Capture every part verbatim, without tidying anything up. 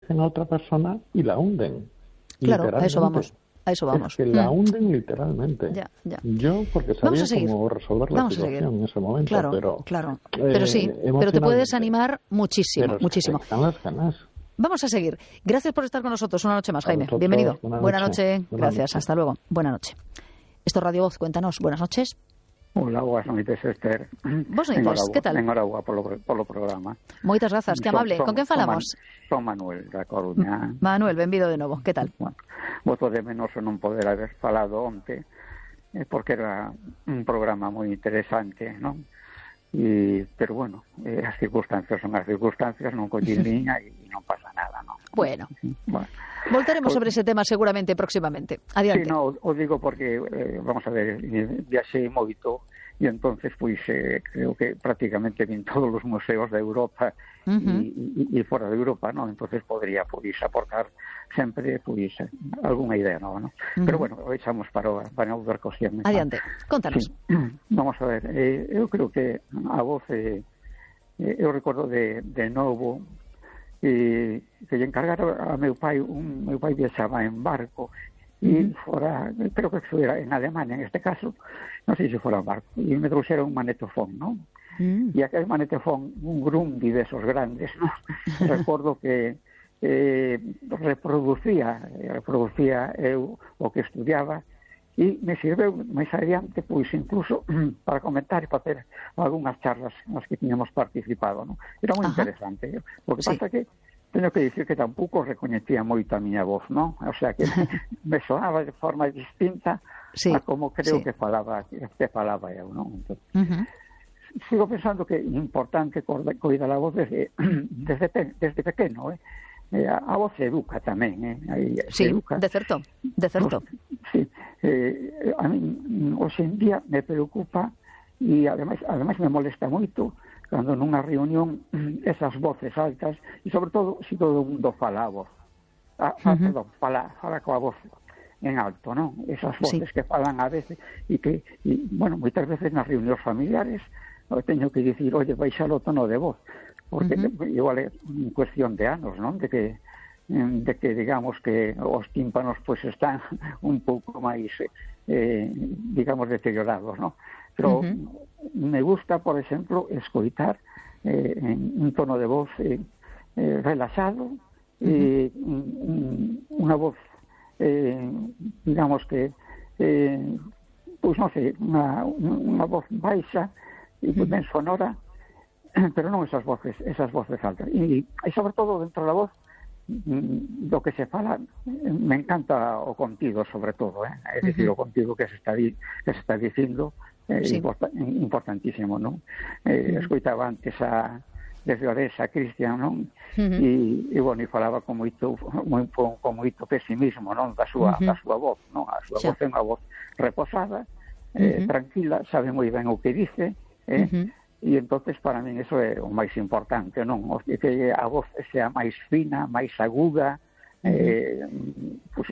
cogen a otra persona y la hunden. Claro, a eso vamos. A eso vamos. Es que la mm. hunden literalmente. Ya, ya. Yo, porque sabía cómo resolver la vamos situación en ese momento. Claro, pero, claro. Eh, pero sí, pero te puedes animar muchísimo, pero muchísimo. Están las ganas. Vamos a seguir. Gracias por estar con nosotros una noche más, Jaime. Vosotros, Bienvenido. Buena, buena noche. noche. Buena Gracias. Noche. Hasta luego. Buena noche. Esto es Radio Voz. Cuéntanos. Buenas noches. Hola, buenas noches, Esther. Vos noites, que tal? Enhorabuena polo, polo programa. Moitas grazas, que amable. Son, Con quen falamos? Son, Man, son Manuel, da Coruña. Manuel, benvido de novo, que tal? Bueno, voto de menos non poder haber falado onte, eh, porque era un programa moi interesante, non? E, pero bueno, eh, as circunstancias son as circunstancias, non collín e non pasa nada, non? Bueno, bueno. Voltaremos sobre ese tema seguramente próximamente. Adiante. Sí, no, o digo porque, eh, vamos a ver, viaxei moito e entonces, pois, eh, creo que prácticamente vin todos os museos de Europa uh-huh. e fora de Europa, non? Entonces podría, pois, aportar sempre, pois, algunha idea nova, non? Uh-huh. Pero bueno, o echamos para, para outra cosión. Adiante, contanos. Sí. Vamos a ver, eh, eu creo que a voz, eh, eu recordo de, de novo, e que lle encargaron a meu pai, un meu pai viaxaba en barco e uh-huh. fora, creo que foi en Alemania en este caso, non sei se fora en barco, e me trouxeron un manetofón, non? Uh-huh. E aquel manetofón, un Grundy de esos grandes, non? Recordo que eh, reproducía reproducía eu o que estudiaba e me sirveu máis adiante, pois incluso para comentar e para ter algunhas charlas nas que tiñamos participado, non? Era moi Ajá. interesante. O que sí. pasa que teño que dicir que tampouco recoñecía moito a miña voz, non? O sea que me sonaba de forma distinta sí. a como creo sí. que falaba que falaba eu, non? Entón, uh-huh. sigo pensando que é importante coidar a voz desde desde, desde pequeno, eh? Eh, a voz educa tamén, eh? Aí, sí, educa. de certo, de certo. Pues, sí, eh, a mí hoxe en día me preocupa e ademais, ademais me molesta moito cando nunha reunión esas voces altas e sobre todo se todo o mundo fala a voz. Ah, uh-huh. Perdón, fala, fala coa voz en alto, non? Esas voces sí. que falan a veces e que, e, bueno, moitas veces nas reunións familiares teño que dicir, oye, baixar o tono de voz. Porque uh-huh. igual é cuestión de anos, non? De que, de que digamos que os tímpanos pues están un pouco máis, eh, digamos, deteriorados, non? Pero uh-huh. me gusta, por exemplo, escoitar eh, en un tono de voz eh, eh, relaxado, uh-huh. eh, unha voz, eh, digamos que, eh, pois non sei, unha, unha voz baixa e uh-huh. ben sonora, pero non esas voces, esas voces altas. E, e sobre todo dentro da voz do que se fala, me encanta o contido sobre todo, eh? É dicir, uh-huh. o contido que se está di, que se está dicindo é eh, sí. import, importantísimo, non? Eh, uh-huh. Escoitaba antes a desde Oresa, Cristian, non? Uh-huh. E, e bueno, e falaba con moito moi, con, con moito pesimismo, non? Da súa, uh-huh. da súa voz, non? A súa sí. voz é unha voz reposada, eh, uh-huh. tranquila, sabe moi ben o que dice, eh? Uh-huh. E entonces para min eso é o máis importante, non? O que a voz sea máis fina, máis aguda, uh-huh. eh, pues,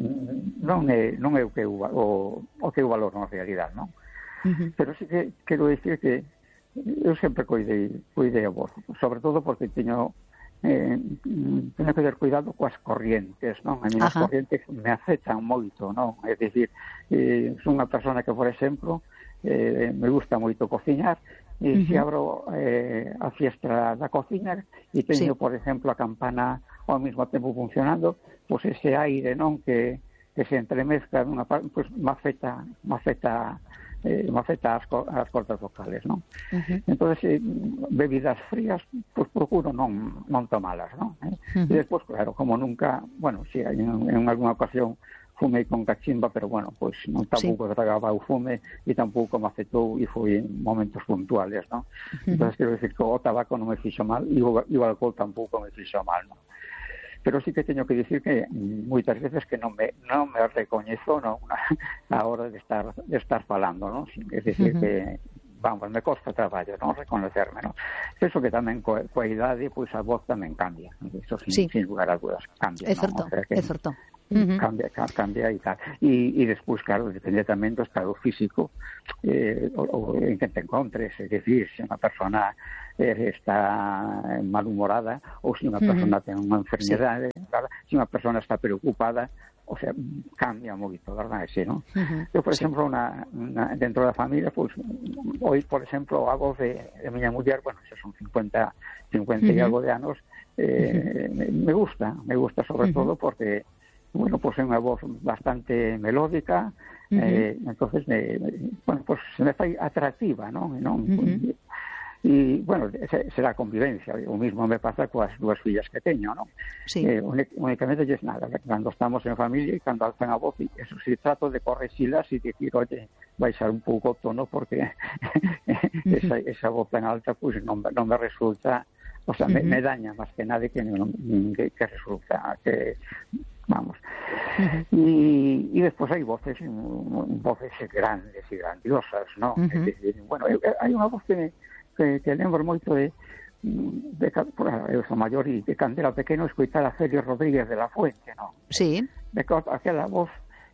non é non é o que eu, o, o que eu valoro na realidade, non? Uh-huh. Pero sí que quero dicir que eu sempre coidei, coidei a voz, sobre todo porque teño eh, teño que ter cuidado coas corrientes, non? A mí as corrientes me afectan moito, non? É dicir, eh, son unha persona que, por exemplo, eh, me gusta moito cociñar, e uh-huh. se abro eh, a fiestra da cocina e teño, sí. por exemplo, a campana ao mesmo tempo funcionando, pois pues ese aire, non, que, que se entremezcla nunha parte, pois pues, me afecta, me afecta, eh, me afecta as, as cordas vocales, non? Uh-huh. Entonces, eh, bebidas frías, pois pues, procuro non, non tomalas, non? Eh? Uh-huh. E despois, claro, como nunca, bueno, si hai en, en alguna ocasión fumei con cachimba, pero bueno, pois pues, non tampouco sí. tragaba o fume e tampouco me afectou e foi en momentos puntuales, non? Uh-huh. Entón, quero dicir que o tabaco non me fixo mal e o, e o alcohol tampouco me fixo mal, non? Pero sí que teño que dicir que moitas veces que non me non me recoñezo, non, a hora de estar de estar falando, non? É dicir uh-huh. que vamos, me costa traballo, non, reconocerme, non? Penso que tamén coa, coa idade, pois a voz tamén cambia, eso sin, sí. sin lugar a dudas cambia, é certo, non? O sea que, é certo. Uh-huh. Cambia, cambia y tal. Y, y después, claro, depende también del estado físico eh, o, o en que te encontres. Es decir, si una persona eh, está malhumorada o si una uh-huh. persona tiene una enfermedad, sí. ¿verdad? Si una persona está preocupada, o sea, cambia un poquito, ¿verdad? Sí, ¿no? Uh-huh. Yo, por sí. ejemplo, una, una, dentro de la familia, pues hoy, por ejemplo, hago de, de mi mujer, bueno, esos son cincuenta, cincuenta uh-huh. y algo de años, eh, uh-huh. me, me gusta, me gusta sobre uh-huh. todo porque bueno, pues es una voz bastante melódica, uh-huh. eh, entonces, me, me, bueno, pues se me fai atractiva, ¿no? ¿no? Uh-huh. Y, bueno, será convivencia. O mismo me pasa con las dos fillas que teño, ¿no? Sí. Eh, únicamente es nada, cuando estamos en familia y cuando alzan a voz, y eso sí trato de corregirlas y decir, oye, baixar un pouco o tono porque uh-huh. esa, esa voz tan alta, pues no, no me resulta, o sea, uh-huh. me, me daña más que nada que, que, que resulta que vamos. Uh-huh. y, y después hay voces voces grandes y grandiosas, ¿no? Uh-huh. Es decir, bueno, hay una voz que, que, que lembro moito de, de, de eu sou maior e de cando era pequeno escoitar a Félix Rodríguez de la Fuente, ¿no? Sí. De aquela voz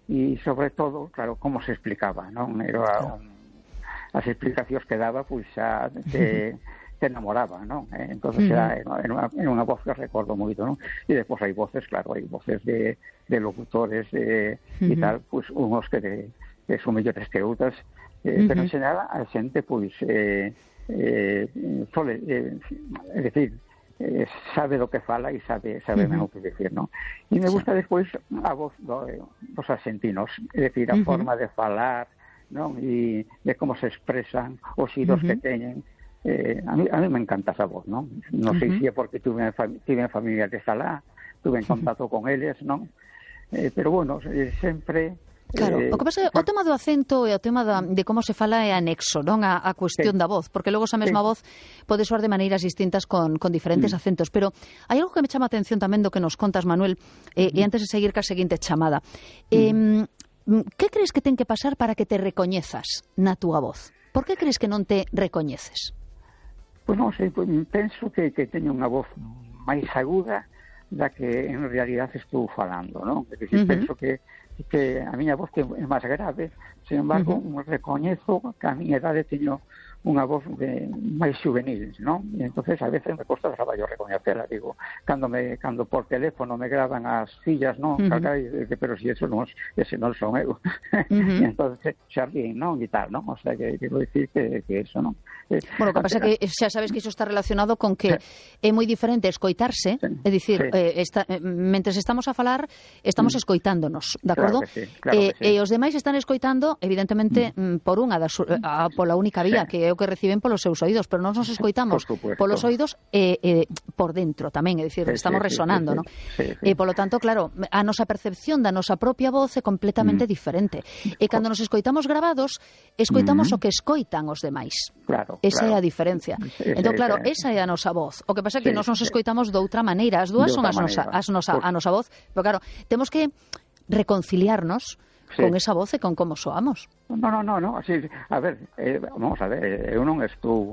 y sobre todo, claro, como se explicaba, ¿no? Era un, as explicacións que daba, pois pues, xa te te enamoraba, ¿no? Eh, entonces uh-huh. era, era, una, era una voz que recuerdo mucho, ¿no? Y después hay voces, claro, hay voces de, de locutores de, uh-huh. y tal, pues unos que, de, que son mellores que outras, eh, uh-huh. pero en general a xente, pues, eh, eh, sole, eh, es decir, eh, sabe do que fala e sabe sabe uh-huh. o que decir, ¿no? E me gusta sí. despois a voz do, dos argentinos, es decir, a uh-huh. forma de falar, ¿no? E de como se expresan, os xiros uh-huh. que teñen. Eh, a, mí, a mí me encanta esa voz, ¿no? No uh-huh. sei se é porque tuve, tuve familia de Salá, tuve en contacto uh-huh. con eles, ¿no? Eh, pero bueno, eh, sempre... Claro, eh, o que pasa é o tema do acento e o tema da, de como se fala é anexo, non? A, a cuestión sí. da voz, porque logo esa mesma sí. voz pode soar de maneiras distintas con, con diferentes mm. acentos, pero hai algo que me chama a atención tamén do que nos contas, Manuel, eh, mm. e antes de seguir ca seguinte chamada. Eh, mm. Que crees que ten que pasar para que te recoñezas na túa voz? Por que crees que non te recoñeces? Pois non sei, pues, penso que, que teño unha voz máis aguda da que en realidad estou falando, non? É dicir, uh-huh. penso que, que a miña voz é máis grave, sin embargo, uh-huh. recoñezo que a miña idade teño unha voz de máis juvenil, non? E entonces a veces me costa traballo recoñecela, digo, cando me cando por teléfono me graban as fillas, non? Uh-huh. Carai, pero si eso non, ese non son eu. Uh-huh. E entonces xa ríen, non? E tal, non? O sea, que quero dicir que, que eso, non? Bueno, o que pasa é que xa sabes que iso está relacionado con que sí. é moi diferente escoitarse, sí. é dicir, sí. eh, esta, eh, mentres estamos a falar, estamos mm. escoitándonos, de acordo? Claro que sí, claro eh, que sí. E os demais están escoitando, evidentemente, mm. por unha das, a, pola única vía, sí. que é o que reciben polos seus oídos, pero nós nos escoitamos por polos oídos e eh, eh, por dentro tamén, é dicir, sí, estamos sí, resonando, sí, sí, non? Sí, sí. E polo tanto, claro, a nosa percepción da nosa propia voz é completamente mm. diferente. E cando nos escoitamos grabados, escoitamos mm. o que escoitan os demais. Claro, esa claro. é a diferencia. Sí, entón, claro, sí, esa é a nosa voz. O que pasa é que sí, nós nos escoitamos sí. doutra maneira. As dúas son as nosa, as nosa, a nosa voz, pero claro, temos que reconciliarnos sí. con esa voz e con como soamos. No, no, no, no. Así, a ver, eh, vamos a ver, eu non estou,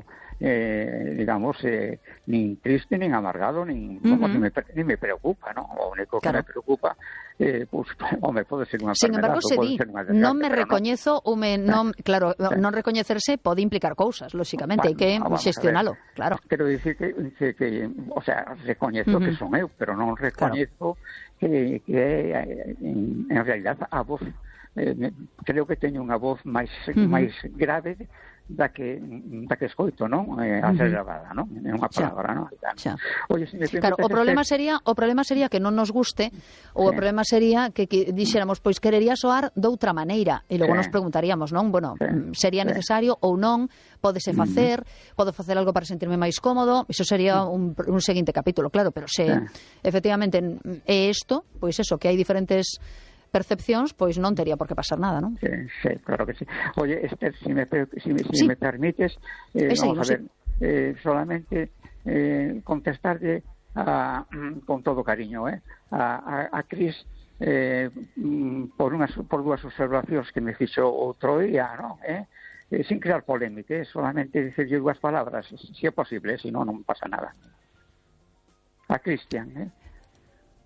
eh, digamos, eh, nin triste, nin amargado, nin, uh-huh. como, ni, me, ni me preocupa, ¿no? O único que claro. me preocupa, eh, pues, home, pode ser unha Sin embargo, se di, non me recoñezo, ou me, non, claro, sí. non recoñecerse pode implicar cousas, lóxicamente, hai que xestionalo, claro. Quero dicir que, que, que, o sea, recoñezo uh-huh. que son eu, pero non recoñezo claro. que, que en, en realidad a voz Eh, creo que teño unha voz máis uh-huh. máis grave da que da que escoito, non? Eh, a ser gravada, non? É unha palabra, non? Oye, si me claro, o problema este... sería o problema sería que non nos guste ou sí. o problema sería que, que dixéramos, pois querería soar doutra maneira e logo sí. nos preguntaríamos, non? Bueno, sí. sería necesario sí. ou non? Pódese facer? Uh-huh. Podo facer algo para sentirme máis cómodo? Iso sería un, un seguinte capítulo, claro, pero se sí. efectivamente é isto, pois eso, que hai diferentes percepcións, pois non tería por que pasar nada, non? Sí, sí, claro que sí. Oye, Esther, si me, si me, si sí. me permites, eh, vamos a ver, sí. eh, solamente eh, contestarle a, con todo cariño, eh, a, a, a Cris eh, por, unas, por dúas observacións que me fixo outro día, non? Eh? Eh, sin crear polémica, eh, solamente dicirlle dúas palabras, si é posible, eh, si non, non pasa nada. A Cristian, eh?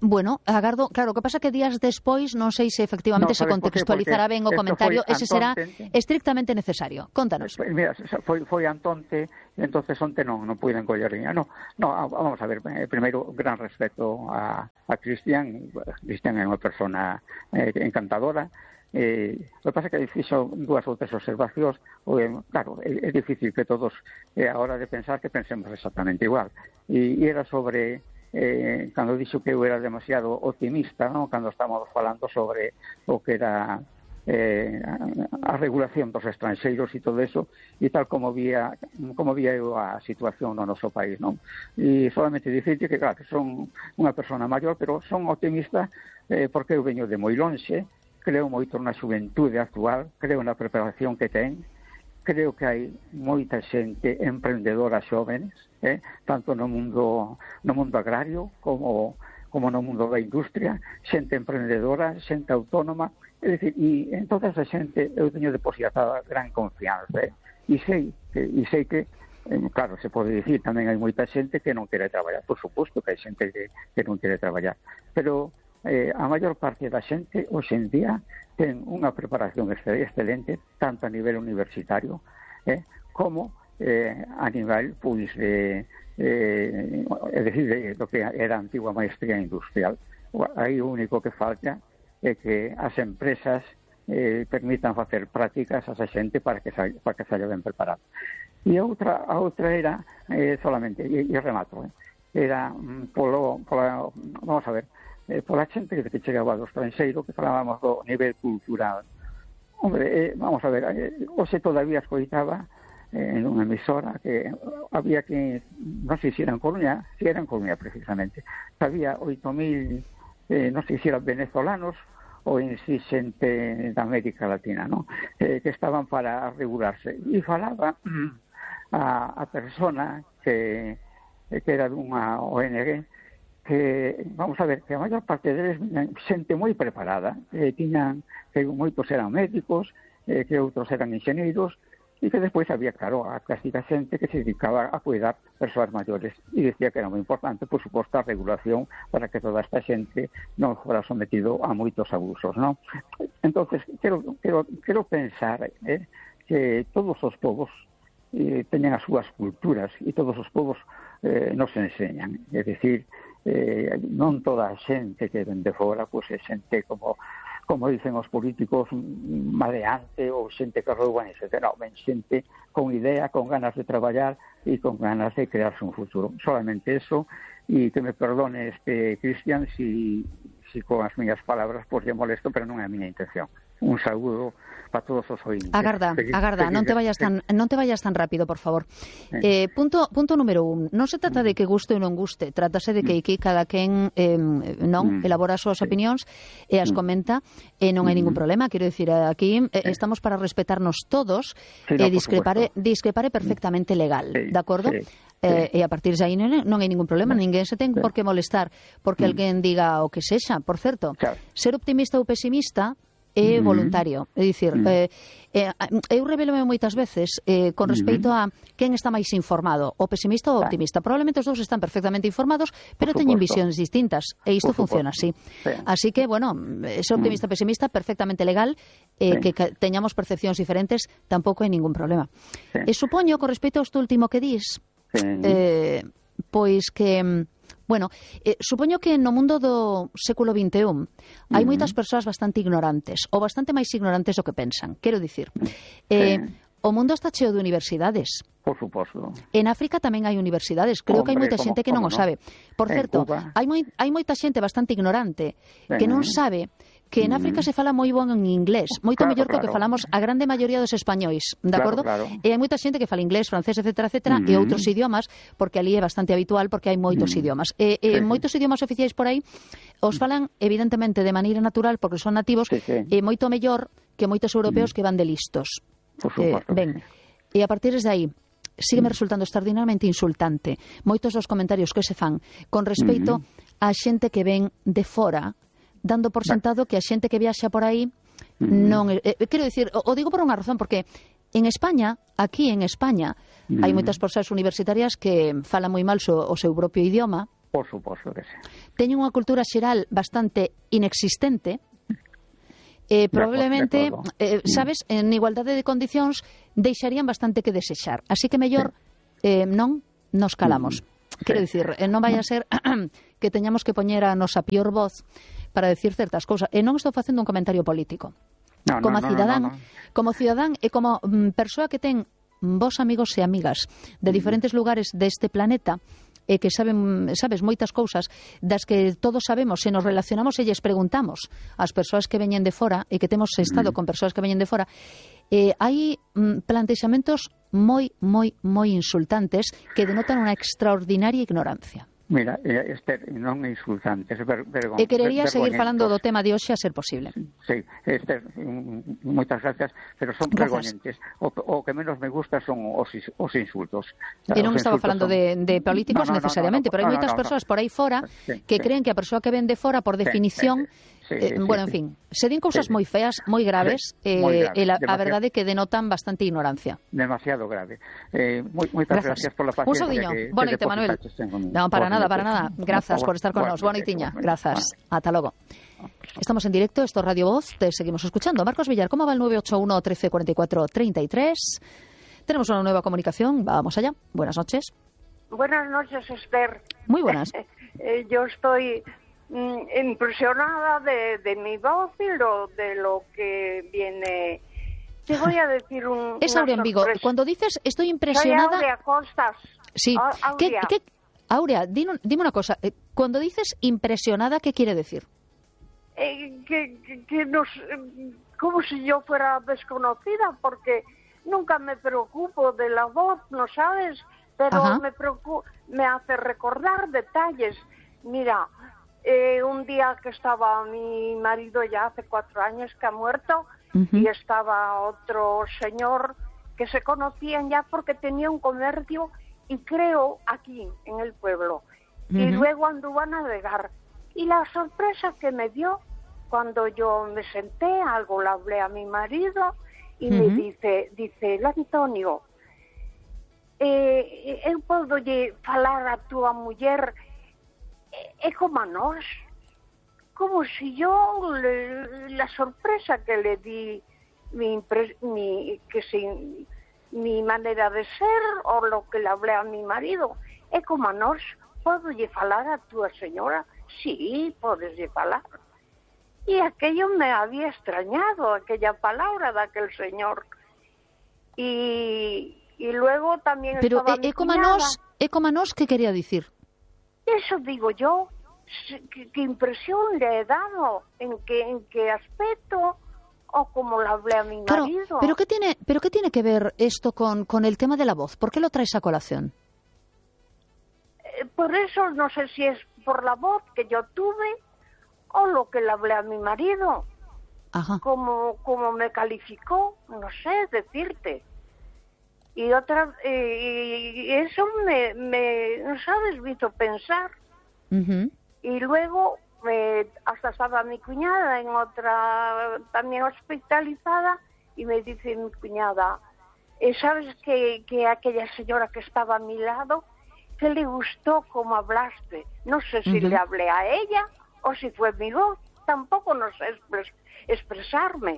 Bueno, agardo, claro, o que pasa que días despois non sei se efectivamente no, se contextualizará ben o comentario, ese será estrictamente necesario. Contanos. Mira, foi, foi Antonte, entonces onte non, non puiden coller liña. No, no, vamos a ver, eh, primeiro, gran respeto a, a Cristian. Cristian é unha persona eh, encantadora. Eh, o que pasa é que fixo dúas ou tres observacións, eh, claro, é, é difícil que todos eh, a hora de pensar que pensemos exactamente igual. E, e era sobre... Eh, cando dixo que eu era demasiado optimista, ¿no? Cando estamos falando sobre o que era eh, a, a regulación dos estranxeiros e todo eso, e tal como vía como vía eu a situación no noso país, non? E solamente dicirte que, claro, que son unha persona maior, pero son optimista eh, porque eu veño de moi lonxe, creo moito na xuventude actual, creo na preparación que ten, creo que hai moita xente emprendedora xóvenes, eh, tanto no mundo no mundo agrario como como no mundo da industria, xente emprendedora, xente autónoma, é dicir, e en toda esa xente eu teño depositada gran confianza, eh, e sei que e sei que eh, claro, se pode dicir, tamén hai moita xente que non quere traballar, por suposto que hai xente que, que non quere traballar, pero eh, a maior parte da xente hoxe en día ten unha preparación excelente, tanto a nivel universitario eh, como eh, a nivel pois, de, eh, é dicir, de, do que era a antigua maestría industrial. Aí o único que falta é que as empresas eh, permitan facer prácticas a esa xente para que sa, para que saia ben preparado. E a outra, a outra era eh, solamente, e, e remato, eh, era polo, pola, vamos a ver, eh, pola xente que, que chegaba do estranxeiro, que falábamos do nivel cultural. Hombre, eh, vamos a ver, eh, hoxe todavía escoitaba eh, en unha emisora que había que, non sei se era en Coruña, se era en Coruña precisamente, había oito mil, eh, non sei se eran venezolanos ou en si xente da América Latina, ¿no? eh, que estaban para regularse. E falaba a, a persona que, que era dunha O N G, que, vamos a ver, que a maior parte deles xente moi preparada, eh, tiñan, que moitos eran médicos, eh, que outros eran enxeneiros, e que despois había, claro, a clásica xente que se dedicaba a cuidar persoas maiores, e dicía que era moi importante, por suposto, a regulación para que toda esta xente non fora sometido a moitos abusos, non? Entonces, quero, quero, quero pensar eh, que todos os povos eh, teñen as súas culturas, e todos os povos eh, nos enseñan, é dicir, eh, non toda a xente que ven de fora, pois é xente como como dicen os políticos, maleante ou xente que rouban, etcétera. Non, ben xente con idea, con ganas de traballar e con ganas de crearse un futuro. Solamente eso, e que me perdone este Cristian si, si con as miñas palabras pues lle molesto, pero non é a miña intención. Un saúdo para todos os ointes. Agarda, seguir, agarda, seguir, non te vayas tan non te vayas tan rápido, por favor. Eh, punto punto número un. Non se trata de que guste ou non guste, trátase de que aquí cada quen eh, non elabora as súas opinións e as comenta, e non hai ningún problema, quero dicir, aquí eh, estamos para respetarnos todos e eh, discrepare discrepare perfectamente legal, de acordo? Sí. Eh, e a partir de aí non, non hai ningún problema, ninguén se ten por que molestar porque alguén diga o que sexa. Por certo, ser optimista ou pesimista é voluntario, é dicir, eh, eh, eu revelome moitas veces eh, con respecto a quen está máis informado, o pesimista ou o optimista. Probablemente os dous están perfectamente informados, pero teñen visións distintas, e isto funciona así. Así que, bueno, ser optimista ou pesimista, perfectamente legal, eh, que teñamos percepcións diferentes, tampouco hai ningún problema. E supoño, con respecto a isto último que dis, eh, pois que... Bueno, eh, supoño que no mundo do século vinte e un hai moitas persoas bastante ignorantes, ou bastante máis ignorantes do que pensan. Quero dicir, eh, o mundo está cheo de universidades. Por suposto. En África tamén hai universidades. Creo Hombre, que hai moita xente que non o sabe. Por certo, hai, moi, hai moita xente bastante ignorante que non sabe que en África se fala moi bon en inglés, moito claro, mellor claro. que o que falamos a grande maioría dos españois, de acordo? Claro, claro. E hai moita xente que fala inglés, francés, etcétera, etcétera, uh -huh. e outros idiomas, porque ali é bastante habitual, porque hai moitos uh -huh. idiomas. E, e sí. moitos idiomas oficiais por aí os falan, evidentemente, de maneira natural, porque son nativos, sí, sí. e moito mellor que moitos europeos uh -huh. que van de listos. Por supuesto. Eh, ben, e a partir de aí, sígueme resultando extraordinariamente insultante moitos dos comentarios que se fan con respecto uh -huh. a xente que ven de fora, dando por sentado que a xente que viaxa por aí uh -huh. non... Eh, quero dicir, o, o digo por unha razón, porque en España, aquí en España, uh -huh. hai moitas persoas universitarias que falan moi mal so, o seu propio idioma, Por suposto que sí. Teñen unha cultura xeral bastante inexistente. Eh, probablemente, de acordo, eh, de sabes, en igualdade de condicións deixarían bastante que desexar. Así que mellor eh, non nos calamos. Sí. Quero dicir, eh, non vai a ser que teñamos que poñer a nosa pior voz para decir certas cousas. E non estou facendo un comentario político. No, como no, cidadán, no, no, no. como cidadán e como mm, persoa que ten vos amigos e amigas de diferentes lugares deste planeta e que saben, sabes, moitas cousas das que todos sabemos, se nos relacionamos e lles preguntamos ás persoas que veñen de fora e que temos estado con persoas que veñen de fora, eh, hai mm, plantexamentos moi, moi, moi insultantes que denotan unha extraordinaria ignorancia. Mira, Esther, non é insultante, é ver, vergon, E querería ver, seguir falando do tema de hoxe a ser posible. Sí, Esther, moitas gracias, pero son vergoñentes. O, o que menos me gusta son os, os insultos. E non Os estaba insultos falando son... de, de políticos no, no, necesariamente, no, no, pero hai no, moitas no, no, persoas por aí fora sí, que sí. creen que a persoa que ven de fora, por definición, sí, sí, eh, sí, bueno, en sí. fin, se din cousas Sí, sí. moi feas, moi graves, Sí, eh, moi grave, e la, a demasiado. verdade que denotan bastante ignorancia. Demasiado grave. Eh, moi, moitas gracias, gracias por la Un paciencia saudiño. que, Boa que noite, Manuel. en, Non, para nada, para por- nada. Grazas por estar con nos. Boa noitiña. Grazas. Ata logo. Estamos en directo, esto es Radio Voz, te seguimos escuchando. Marcos Villar, ¿cómo va el nueve ocho uno, trece, cuarenta y cuatro, treinta y tres? Tenemos una nueva comunicación, vamos allá. Buenas noches. Buenas noches, Esther. Muy buenas. Eh, yo estoy mm, impresionada de, de mi voz y lo, de lo que viene. Te voy a decir un. Es una Aurea en Vigo. sorpresa. Cuando dices estoy Soy impresionada... Aurea Costas. Sí. A- ¿Qué, Aurea. qué- Aurea, dime, dime una cosa. eh, Cuando dices impresionada, ¿qué quiere decir? Eh, que, que, que nos, eh, como si yo fuera desconocida, porque nunca me preocupo de la voz, ¿no sabes? Pero Ajá. me preocu- me hace recordar detalles. Mira, eh, un día que estaba mi marido, ya hace cuatro años que ha muerto, Ujú. y estaba otro señor que se conocían ya porque tenía un comercio, y creo aquí en el pueblo, y Ujú. luego anduvo a navegar. Y la sorpresa que me dio cuando yo me senté, algo le hablé a mi marido y me Ujú. dice, dice, el Antonio, eh, eu podo lle falar a túa muller é eh, como a nós, como si yo le, la sorpresa que le di mi, impre, mi que si, mi manera de ser o lo que le hablé a mi marido é como a nós, podo lle falar a túa señora? Sí, podes lle falar. Y aquello me había extrañado, aquella palabra de aquel señor. Y, y luego también Pero estaba e, mi e como a cuñada. nós, e como a nós, que quería dicir? Eso digo yo, ¿qué, qué impresión le he dado? ¿En qué, en qué aspecto? ¿O como le hablé a mi Claro, marido? pero ¿qué tiene, pero qué tiene que ver esto con, con el tema de la voz? ¿Por qué lo traes a colación? Eh, Por eso no sé si es por la voz que yo tuve o lo que le hablé a mi marido. Ajá. Como, como me calificó, no sé decirte. Y otra, eh, y eso me, me, no sabes, me hizo pensar. Ujú. Y luego, eh, hasta estaba mi cuñada en otra, también hospitalizada, y me dice mi cuñada, eh, ¿sabes que, que aquella señora que estaba a mi lado, que le gustó cómo hablaste? No sé si Ujú. le hablé a ella o si fue mi voz, tampoco no sé expres- expresarme.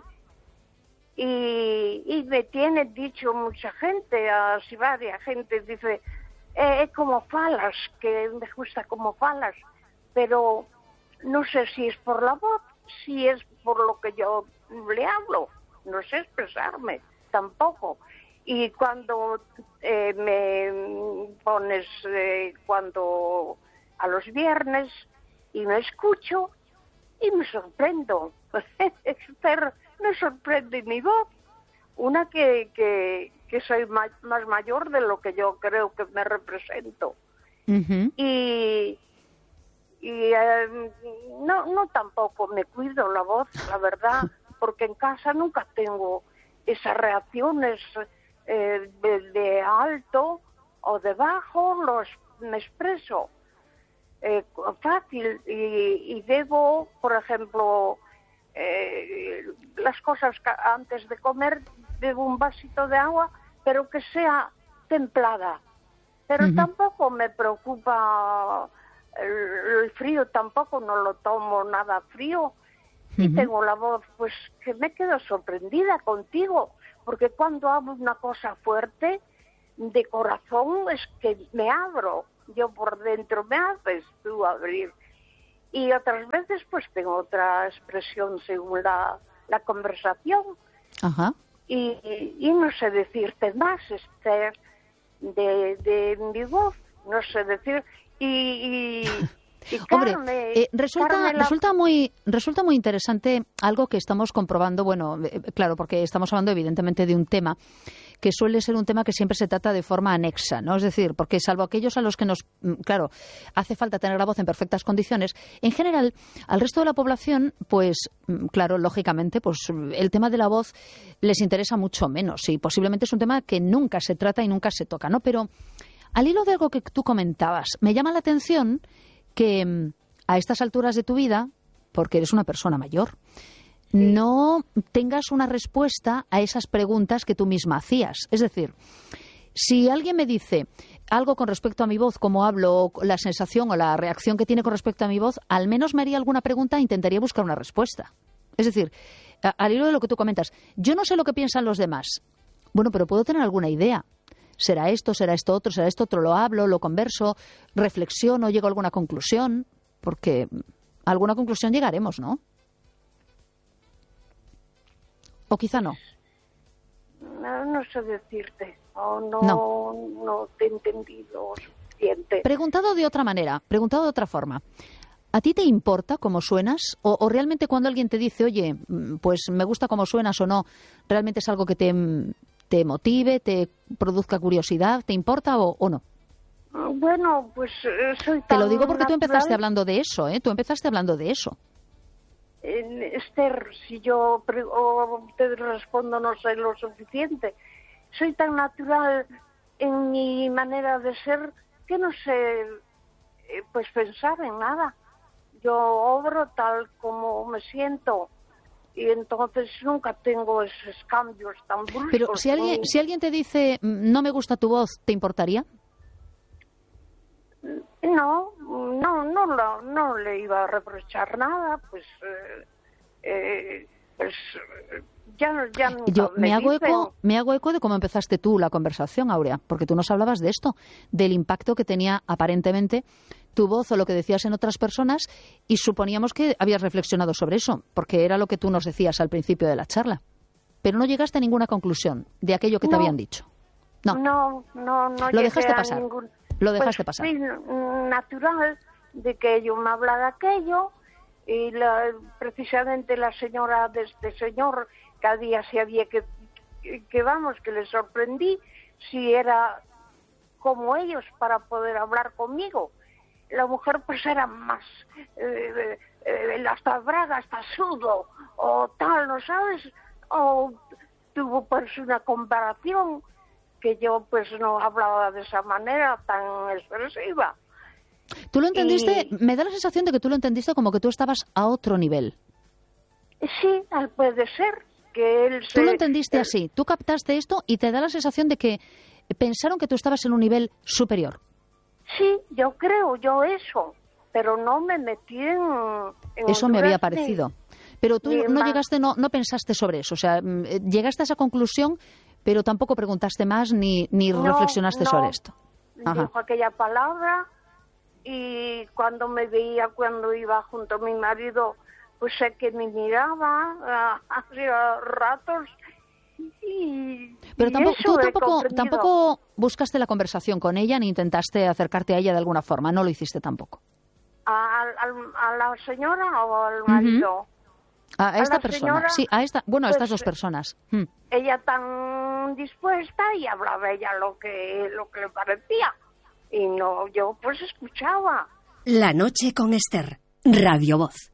Y, y me tiene dicho mucha gente, así varias gente, dice, eh, es como falas, que me gusta como falas, pero no sé si es por la voz, si es por lo que yo le hablo, no sé expresarme tampoco. Y cuando eh, me pones, eh, cuando a los viernes, y me escucho, y me sorprendo, pero me sorprende mi voz, una que, que, que soy ma- más mayor de lo que yo creo que me represento. Ujú. Y, y eh, no, no tampoco me cuido la voz, la verdad, porque en casa nunca tengo esas reacciones eh, de, de alto o de bajo, los me expreso eh, fácil y, y debo, por ejemplo, eh, las cosas que antes de comer bebo un vasito de agua, pero que sea templada. Pero Ujú. tampoco me preocupa el, el frío tampoco no lo tomo nada frío. Y uh-huh. tengo la voz, pues, que me quedo sorprendida contigo, porque cuando hablo una cosa fuerte, de corazón, es que me abro. Yo por dentro me haces tú abrir. Y otras veces, pues, tengo otra expresión según la, la conversación. Ajá. Y, y, y no sé decirte más, Esther, de, de mi voz, no sé decir... y, y Hombre, Carmen, eh, resulta, Carmen la... resulta muy resulta muy interesante algo que estamos comprobando, bueno, eh, claro, porque estamos hablando evidentemente de un tema que suele ser un tema que siempre se trata de forma anexa, ¿no? Es decir, porque salvo aquellos a los que nos, claro, hace falta tener la voz en perfectas condiciones, en general, al resto de la población, pues, claro, lógicamente, pues el tema de la voz les interesa mucho menos y posiblemente es un tema que nunca se trata y nunca se toca, ¿no? Pero al hilo de algo que tú comentabas, me llama la atención que a estas alturas de tu vida, porque eres una persona mayor, sí, no tengas una respuesta a esas preguntas que tú misma hacías. Es decir, si alguien me dice algo con respecto a mi voz, cómo hablo, la sensación o la reacción que tiene con respecto a mi voz, al menos me haría alguna pregunta e intentaría buscar una respuesta. Es decir, al hilo de lo que tú comentas, yo no sé lo que piensan los demás. Bueno, pero puedo tener alguna idea. Será esto, será esto otro, será esto otro, lo hablo, lo converso, reflexiono, llego a alguna conclusión, porque a alguna conclusión llegaremos, ¿no? O quizá no. No, no sé decirte, o no, no. no te he entendido suficiente. Preguntado de otra manera, preguntado de otra forma. ¿A ti te importa cómo suenas? O, ¿O realmente cuando alguien te dice, oye, pues me gusta cómo suenas o no, realmente es algo que te... te motive, te produzca curiosidad, ¿te importa o, o no? Bueno, pues eh, soy tan Te lo digo porque natural. tú empezaste hablando de eso, ¿eh? Tú empezaste hablando de eso. Eh, Esther, si yo pre- o te respondo no sé lo suficiente, soy tan natural en mi manera de ser que no sé, eh, pues pensar en nada. Yo obro tal como me siento. Y entonces nunca tengo esos cambios tan bruscos. Pero si alguien, si alguien te dice, no me gusta tu voz, ¿te importaría? No, no, no, no, no le iba a reprochar nada, pues, eh, eh, pues ya, ya Yo me, me hago dicen... eco, me hago eco de cómo empezaste tú la conversación, Aurea, porque tú nos hablabas de esto, del impacto que tenía aparentemente tu voz o lo que decías en otras personas, y suponíamos que habías reflexionado sobre eso, porque era lo que tú nos decías al principio de la charla. Pero no llegaste a ninguna conclusión de aquello que no, te habían dicho. No, no, no, no lo dejaste pasar. Ningún... Lo dejaste pues, pasar. Sí, natural de que yo me hablara aquello, y la, precisamente la señora de este señor, cada día sabía que, que, que, vamos, que le sorprendí si era como ellos para poder hablar conmigo. La mujer pues era más, eh, eh, hasta braga, hasta sudo, o tal, ¿no sabes? O tuvo pues una comparación que yo pues no hablaba de esa manera tan expresiva. ¿Tú lo entendiste? Y... me da la sensación de que tú lo entendiste como que tú estabas a otro nivel. Sí, puede ser que él se... Tú lo entendiste él... así, tú captaste esto y te da la sensación de que pensaron que tú estabas en un nivel superior. Sí, yo creo, yo eso, pero no me metí en... en eso me había parecido. Pero tú no más... llegaste, no, no pensaste sobre eso, o sea, llegaste a esa conclusión, pero tampoco preguntaste más ni, ni no, reflexionaste no. sobre esto. Ajá. Dijo aquella palabra y cuando me veía, cuando iba junto a mi marido, pues sé que me miraba hacía ratos. Y, pero y tampoco, tú tampoco, comprendido. tampoco buscaste la conversación con ella ni intentaste acercarte a ella de alguna forma, no lo hiciste tampoco. ¿A, a, a la señora o al marido? Uh-huh. A esta a persona, señora, sí, a esta, bueno, a pues, estas dos personas. Hmm. Ella tan dispuesta y hablaba ella lo que, lo que le parecía. Y no, yo pues escuchaba. La noche con Esther, Radio Voz.